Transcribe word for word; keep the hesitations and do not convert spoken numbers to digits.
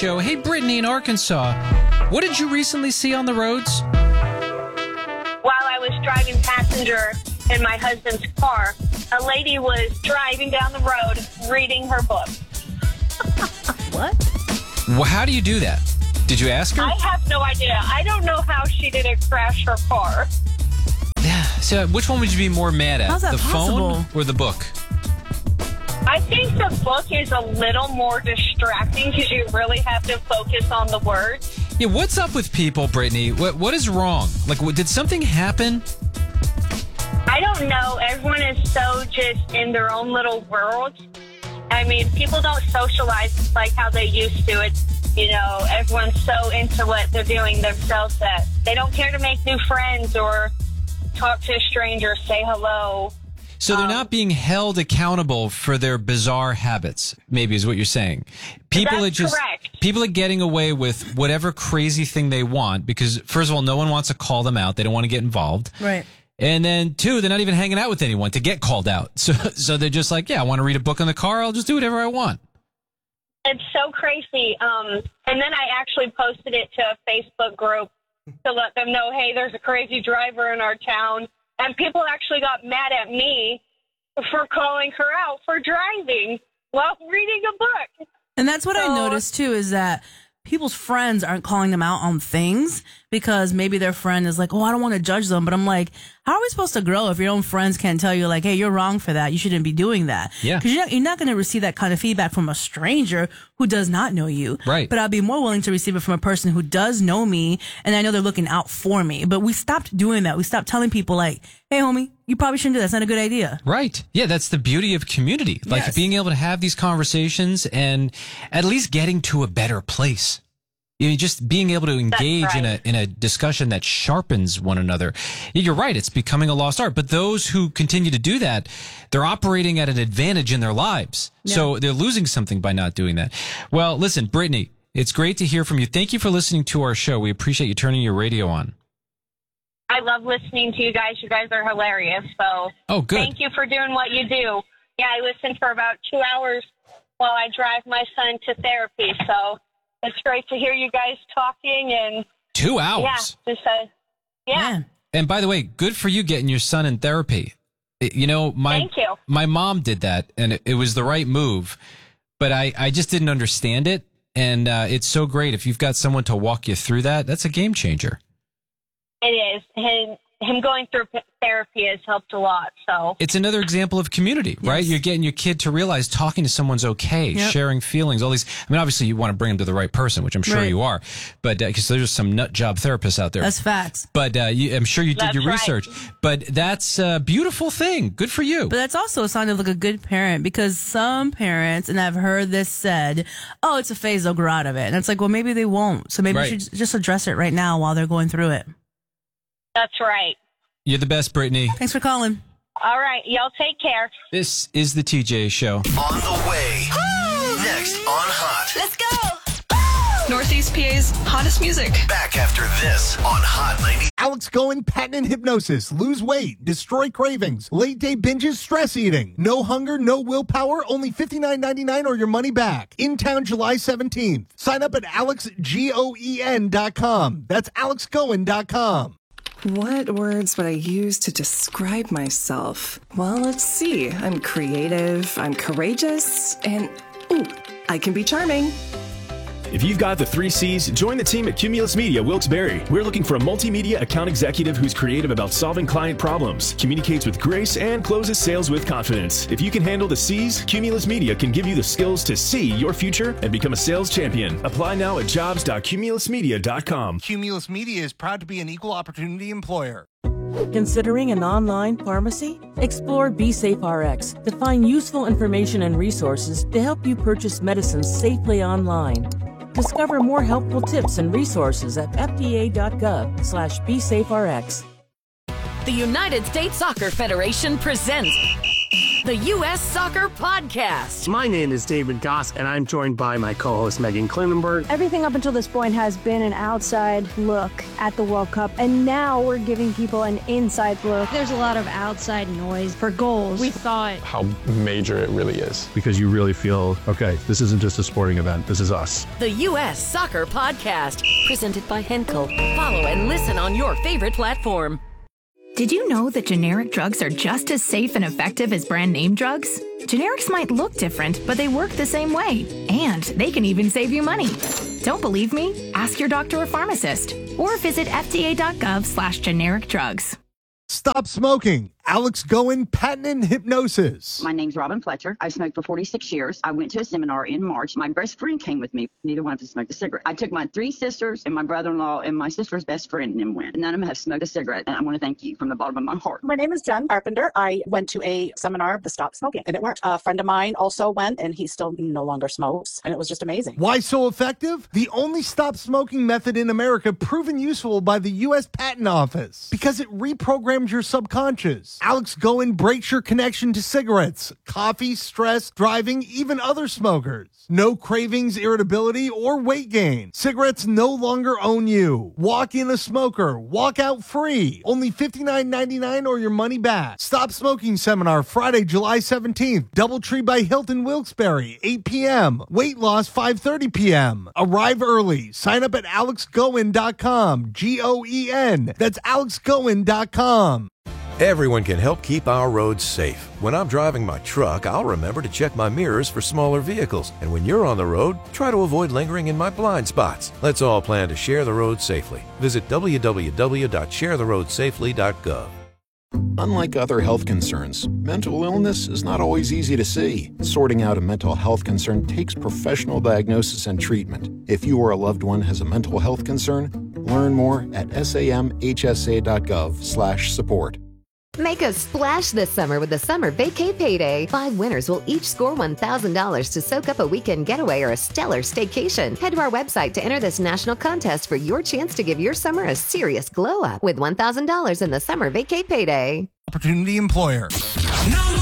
Show. Hey, Brittany in Arkansas, what did you recently see on the roads? While I was driving passenger in my husband's car, a lady was driving down the road reading her book. What? Well, how do you do that? Did you ask her? I have no idea. I don't know how she didn't crash her car. Yeah. So, which one would you be more mad at? How's that the possible? phone or the book? I think the book is a little more distracting because you really have to focus on the words. Yeah. What's up with people, Brittany? What What is wrong? Like, what, did something happen? I don't know. Everyone is so just in their own little world. I mean, people don't socialize like how they used to. It's, you know, everyone's so into what they're doing themselves that they don't care to make new friends or talk to a stranger, say hello. So they're Um, not being held accountable for their bizarre habits, maybe is what you're saying. People That's are just correct. people are getting away with whatever crazy thing they want because first of all, no one wants to call them out. They don't want to get involved. Right. And then two, they're not even hanging out with anyone to get called out. So so they're just like, yeah, I want to read a book in the car. I'll just do whatever I want. It's so crazy. Um, and then I actually posted it to a Facebook group to let them know, hey, there's a crazy driver in our town. And people actually got mad at me for calling her out for driving while reading a book. And that's what I So- noticed, too, is that people's friends aren't calling them out on things because maybe their friend is like, oh, I don't want to judge them. But I'm like, how are we supposed to grow if your own friends can't tell you, like, hey, you're wrong for that. You shouldn't be doing that. Yeah. Because you're not, you're not going to receive that kind of feedback from a stranger who does not know you. Right. But I'd be more willing to receive it from a person who does know me and I know they're looking out for me. But we stopped doing that. We stopped telling people, like, hey, homie, you probably shouldn't do that. That's not a good idea. Right. Yeah, that's the beauty of community. Like Yes. being able to have these conversations and at least getting to a better place. You know, just being able to engage in a right. in a discussion that sharpens one another. You're right, it's becoming a lost art. But those who continue to do that, they're operating at an advantage in their lives. So they're losing something by not doing that. Well, listen, Brittany, it's great to hear from you. Thank you for listening to our show. We appreciate you turning your radio on. I love listening to you guys. You guys are hilarious. So Oh, good. thank you for doing what you do. Yeah, I listen for about two hours while I drive my son to therapy. So it's great to hear you guys talking and Two hours. yeah, just uh, yeah. Man. And by the way, good for you getting your son in therapy. It- you know, my Thank you. my mom did that, and it, it was the right move, but I, I just didn't understand it. And uh, it's so great if you've got someone to walk you through that. That's a game changer. It is. Him, him going through p- therapy has helped a lot. So It's another example of community, right? Yes. You're getting your kid to realize talking to someone's okay, Yep. sharing feelings, all these. I mean, obviously you want to bring them to the right person, which I'm sure Right. you are, but because there's some nut job therapists out there. That's facts. But uh, you, I'm sure you did That's your right. research. But that's a beautiful thing. Good for you. But that's also a sign of like a good parent because some parents, and I've heard this said, oh, it's a phase, they'll grow out of it. And it's like, well, maybe they won't. So maybe Right. you should just address it right now while they're going through it. that's right. You're the best, Brittany. Thanks for calling. All right. Y'all take care. This is the T J Show. On the way. Next on Hot. Let's go! Northeast P A's hottest music. Back after this on Hot ninety. Alex Cohen, patent and hypnosis, lose weight, destroy cravings, late day binges, stress eating, no hunger, no willpower, only fifty-nine ninety-nine or your money back. In town July seventeenth. Sign up at alex goen dot com. That's alex cohen dot com. What words would I use to describe myself? Well, let's see. I'm creative, I'm courageous, and ooh, I can be charming. If you've got the three C's, join the team at Cumulus Media Wilkes-Barre. We're looking for a multimedia account executive who's creative about solving client problems, communicates with grace, and closes sales with confidence. If you can handle the C's, Cumulus Media can give you the skills to see your future and become a sales champion. Apply now at jobs dot cumulus media dot com. Cumulus Media is proud to be an equal opportunity employer. Considering an online pharmacy? Explore BeSafeRx to find useful information and resources to help you purchase medicines safely online. Discover more helpful tips and resources at f d a dot gov slash BeSafeRx. The United States Soccer Federation presents the U S Soccer Podcast. My name is David Goss, and I'm joined by my co-host Megan Klinenberg. Everything up until this point has been an outside look at the World Cup, and now we're giving people an inside look. There's a lot of outside noise for goals. We thought how major it really is. Because you really feel, okay, this isn't just a sporting event, this is us. The U S Soccer Podcast, presented by Henkel. Follow and listen on your favorite platform. Did you know that generic drugs are just as safe and effective as brand name drugs? Generics might look different, but they work the same way. And they can even save you money. Don't believe me? Ask your doctor or pharmacist. Or visit fda.gov slash generic drugs. Stop smoking. Alex Goen, patent and hypnosis. My name's Robin Fletcher. I've smoked for forty-six years. I went to a seminar in March. My best friend came with me. Neither one of us smoked a cigarette. I took my three sisters and my brother-in-law and my sister's best friend and then went. None of them have smoked a cigarette. And I want to thank you from the bottom of my heart. My name is Jen Carpenter. I went to a seminar of the Stop Smoking and it worked. A friend of mine also went and he still no longer smokes. And it was just amazing. Why so effective? The only stop smoking method in America proven useful by the U S Patent Office. Because it reprograms your subconscious. Alex Goen breaks your connection to cigarettes, coffee, stress, driving, even other smokers. No cravings, irritability, or weight gain. Cigarettes no longer own you. Walk in a smoker. Walk out free. Only fifty-nine ninety-nine or your money back. Stop Smoking Seminar Friday, July seventeenth. Doubletree by Hilton Wilkes-Barre, eight p.m. Weight loss, five thirty p.m. Arrive early. Sign up at alex goen dot com. G O E N. That's alex goen dot com. Everyone can help keep our roads safe. When I'm driving my truck, I'll remember to check my mirrors for smaller vehicles. And when you're on the road, try to avoid lingering in my blind spots. Let's all plan to share the road safely. Visit w w w dot share the road safely dot gov. Unlike other health concerns, mental illness is not always easy to see. Sorting out a mental health concern takes professional diagnosis and treatment. If you or a loved one has a mental health concern, learn more at samhsa.gov slash support. Make a splash this summer with the Summer Vacay Payday. Five winners will each score one thousand dollars to soak up a weekend getaway or a stellar staycation. Head to our website to enter this national contest for your chance to give your summer a serious glow up with one thousand dollars in the Summer Vacay Payday. Opportunity employer. Number